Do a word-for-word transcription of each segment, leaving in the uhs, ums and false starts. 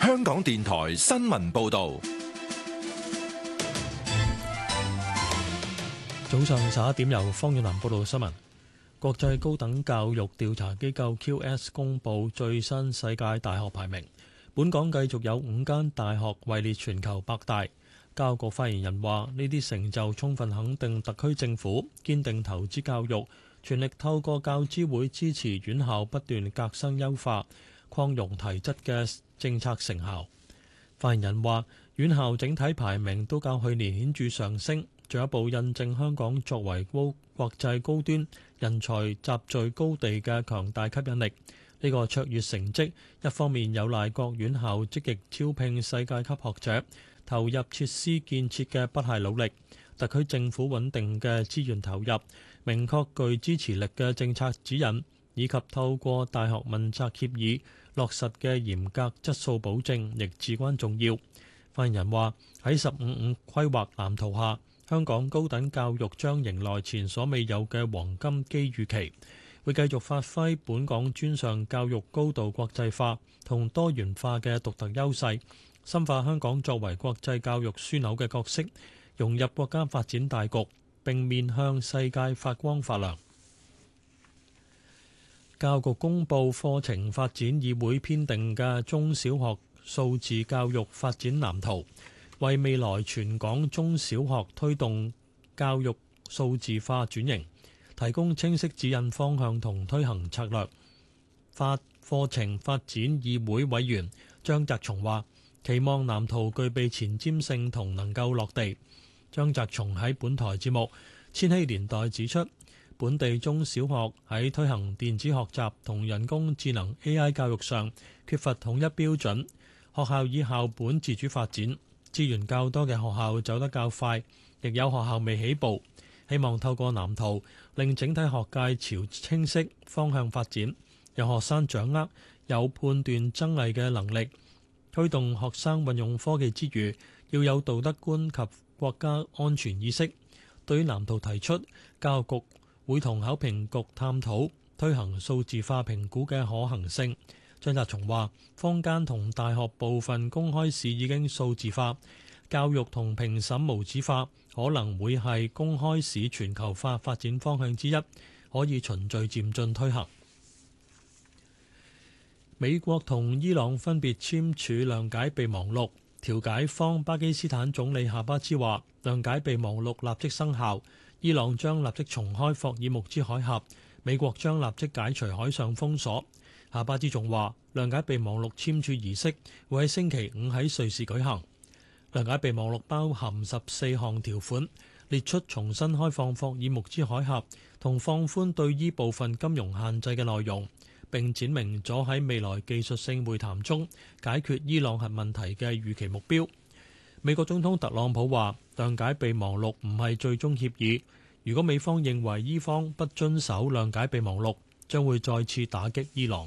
香港電台新聞報道。 早上十一點，由方遠南報道新聞。國際高等教育調查機構 Q S 公布最新世界大學排名，本港繼續有五間大學位列全球百大。教育局發言人話：呢啲成就充分肯定特區政府堅定投資教育，全力透過教資會支持院校不斷革新優化、擴容提質嘅政策成效。發言人話：院校整體排名都較去年顯著上升，進一步印證香港作為高國際高端人才集聚高地嘅強大吸引力。呢個卓越成績，一方面有賴各院校積極招聘世界級學者，投入設施建設嘅不懈努力，特區政府穩定嘅資源投入，明確具支持力嘅政策指引，以及透過大學問責協議落實嘅嚴格質素保證，亦至關重要。發言人話：喺十五五規劃藍圖下，香港高等教育將迎來前所未有嘅黃金機遇期，會繼續發揮本港專上教育高度國際化同多元化嘅獨特優勢，深化香港作為國際教育樞紐嘅角色，融入國家發展大局，並面向世界發光發亮。教育局公布課程發展議會編定嘅中小學數字教育發展藍圖，為未來全港中小學推動教育數字化轉型，提供清晰指引方向同推行策略。發課程發展議會委員張澤松話：期望藍圖具備前瞻性同能夠落地。張澤松喺本台節目《千禧年代》指出，本地中小學喺推行電子學習同人工智能 A I 教育上缺乏統一標準，學校以校本自主發展，資源較多嘅學校走得較快，亦有學校未起步。希望透過藍圖令整體學界朝清晰方向發展，由學生掌握有判斷爭議嘅能力，推動學生運用科技之餘，要有道德觀及國家安全意識。對於藍圖提出，教育局會同考評局探討推行數字化評估嘅可行性。張澤松話：坊間同大學部分公開試已經數字化，教育同評審無紙化可能會係公開試全球化發展方向之一，可以循序漸進推行。美國同伊朗分別簽署諒解備忘錄，調解方巴基斯坦總理夏巴茲話：諒解備忘錄立即生效，伊朗將立即重開霍爾木茲海峽，美國將立即解除海上封鎖。夏巴茲仲話：諒解備忘錄簽署儀式會喺星期五喺瑞士舉行。諒解備忘錄包含十四項條款，列出重新開放霍爾木茲海峽同放寬對依部分金融限制嘅內容，並闡明咗喺未來技術性會談中解決伊朗核問題嘅預期目標。美國總統特朗普話：諒解備忘錄唔係最終協議，如果美方認為伊方不遵守諒解備忘錄，將會再次打擊伊朗。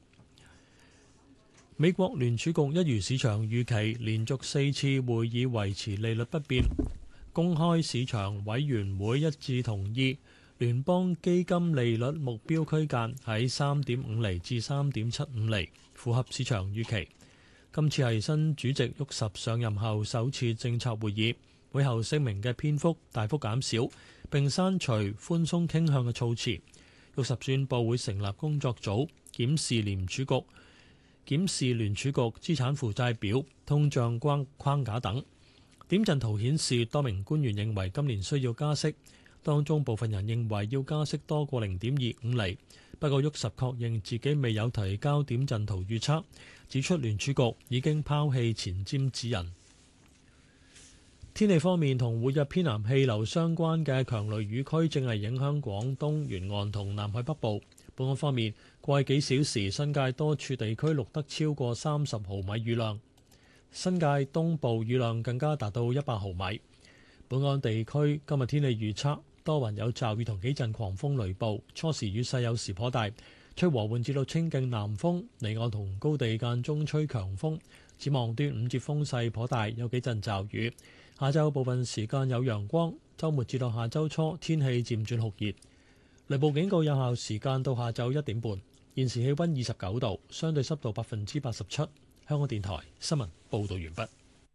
美國聯儲局一如市場預期，連續四次會議維持利率不變。公開市場委員會一致同意聯邦基金利率目標區間喺三點五厘至三點七五厘，符合市場預期。今次係新主席沃什上任後首次政策會議，會後聲明嘅篇幅大幅減少，並刪除寬鬆傾向嘅措辭。沃什宣布會成立工作組，檢視聯儲局。檢視聯儲局資產負債表、通脹框框架等。點陣圖顯示，多名官員認為今年需要加息，當中部分人認為要加息多過零點二五厘。不過，沃什確認自己未有提交點陣圖預測，指出聯儲局已經拋棄前瞻指引。天氣方面，同活躍偏南氣流相關嘅強雷雨區正係影響廣東沿岸同南海北部。本港方面，過去幾小時，新界多處地區錄得超過三十毫米雨量，新界東部雨量更加達到一百毫米。本港地區今日天氣預測，多雲有驟雨同幾陣狂風雷暴，初時雨勢有時頗大，吹和緩至到清勁南風，離岸同高地間中吹強風。展望端午節風勢頗大，有幾陣驟雨。下晝部分時間有陽光，週末至到下週初天氣漸轉酷熱。雷暴警告有效時間到下晝一點半。現時氣溫二十九度，相對濕度百分之八十七。 香港電台新聞報導完畢。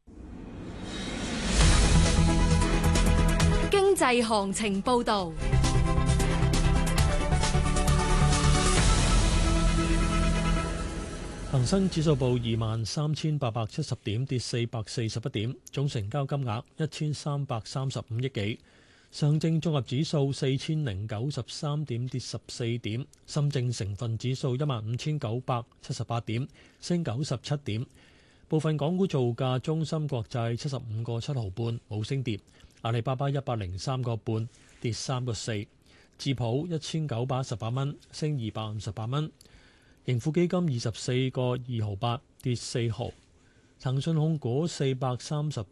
經濟行情報導。 恒生指數報二萬三千八百七十點，跌四百四十一點，總成交金額一千三百三十五億幾。上證綜合指數四千零九十三點，跌十四點。深證成分指數一萬五千九百七十八點，升九十七點。部分港股造價：中芯國際七十五個七毫半，冇升跌；阿里巴巴一百零三個半，跌三個四；智普一千九百一十八蚊，升二百五十八蚊。盈富基金二十四個二毫八，跌四毫。騰訊控股四百三十